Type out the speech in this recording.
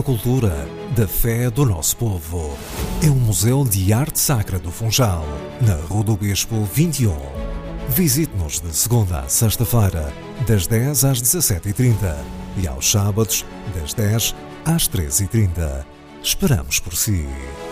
Cultura da fé do nosso povo. É um museu de arte sacra do Funchal, na Rua do Bispo 21. Visite-nos de segunda a sexta-feira, das 10 às 17h30 e aos sábados, das 10 às 13h30. Esperamos por si.